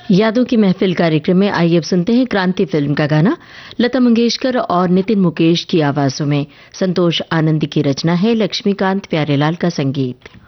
यादों की महफिल कार्यक्रम में आइए अब सुनते हैं क्रांति फिल्म का गाना। लता मंगेशकर और नितिन मुकेश की आवाजों में, संतोष आनंदी की रचना है, लक्ष्मीकांत प्यारेलाल का संगीत।